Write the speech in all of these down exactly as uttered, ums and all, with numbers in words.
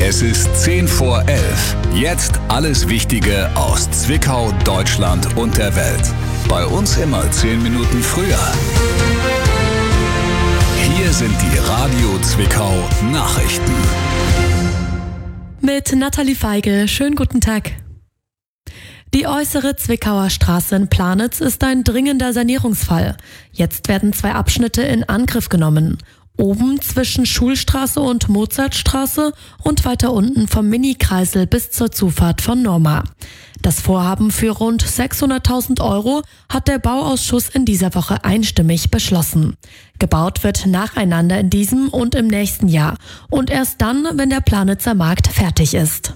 Es ist zehn vor elf. Jetzt alles Wichtige aus Zwickau, Deutschland und der Welt. Bei uns immer zehn Minuten früher. Hier sind die Radio Zwickau Nachrichten. Mit Nathalie Feige. Schönen guten Tag. Die äußere Zwickauer Straße in Planitz ist ein dringender Sanierungsfall. Jetzt werden zwei Abschnitte in Angriff genommen. Oben zwischen Schulstraße und Mozartstraße und weiter unten vom Mini-Kreisel bis zur Zufahrt von Norma. Das Vorhaben für rund sechshunderttausend Euro hat der Bauausschuss in dieser Woche einstimmig beschlossen. Gebaut wird nacheinander in diesem und im nächsten Jahr und erst dann, wenn der Planitzer Markt fertig ist.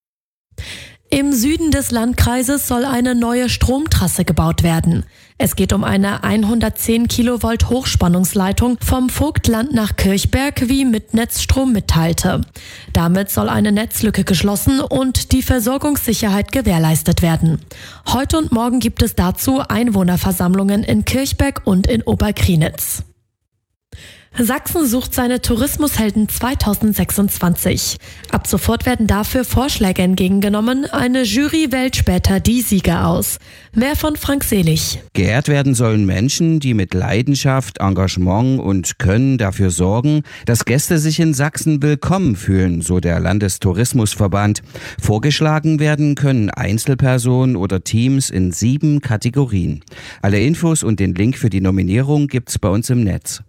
Im Süden des Landkreises soll eine neue Stromtrasse gebaut werden. Es geht um eine hundertzehn Kilovolt Hochspannungsleitung vom Vogtland nach Kirchberg, wie Mitnetzstrom mitteilte. Damit soll eine Netzlücke geschlossen und die Versorgungssicherheit gewährleistet werden. Heute und morgen gibt es dazu Einwohnerversammlungen in Kirchberg und in Oberkrienitz. Sachsen sucht seine Tourismushelden zweitausendsechsundzwanzig. Ab sofort werden dafür Vorschläge entgegengenommen. Eine Jury wählt später die Sieger aus. Mehr von Frank Selig. Geehrt werden sollen Menschen, die mit Leidenschaft, Engagement und Können dafür sorgen, dass Gäste sich in Sachsen willkommen fühlen, so der Landestourismusverband. Vorgeschlagen werden können Einzelpersonen oder Teams in sieben Kategorien. Alle Infos und den Link für die Nominierung gibt's bei uns im Netz.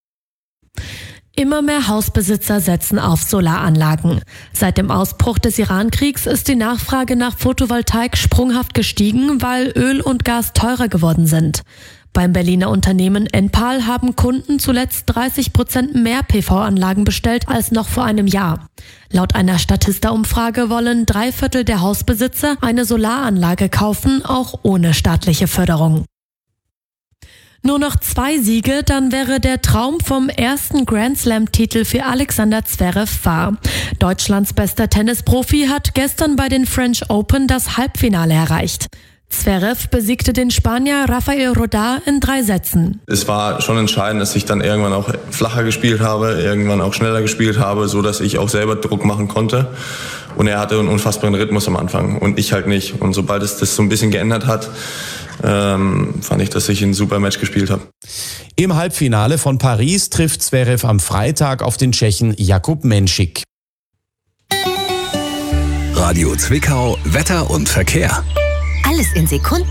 Immer mehr Hausbesitzer setzen auf Solaranlagen. Seit dem Ausbruch des Iran-Kriegs ist die Nachfrage nach Photovoltaik sprunghaft gestiegen, weil Öl und Gas teurer geworden sind. Beim Berliner Unternehmen Enpal haben Kunden zuletzt dreißig Prozent mehr P V-Anlagen bestellt als noch vor einem Jahr. Laut einer Statista-Umfrage wollen drei Viertel der Hausbesitzer eine Solaranlage kaufen, auch ohne staatliche Förderung. Nur noch zwei Siege, dann wäre der Traum vom ersten Grand-Slam-Titel für Alexander Zverev wahr. Deutschlands bester Tennisprofi hat gestern bei den French Open das Halbfinale erreicht. Zverev besiegte den Spanier Rafael Rodar in drei Sätzen. Es war schon entscheidend, dass ich dann irgendwann auch flacher gespielt habe, irgendwann auch schneller gespielt habe, so dass ich auch selber Druck machen konnte. Und er hatte einen unfassbaren Rhythmus am Anfang und ich halt nicht. Und sobald es das so ein bisschen geändert hat, ähm, fand ich, dass ich ein super Match gespielt habe. Im Halbfinale von Paris trifft Zverev am Freitag auf den Tschechen Jakub Menšík. Radio Zwickau, Wetter und Verkehr. Alles in Sekunden.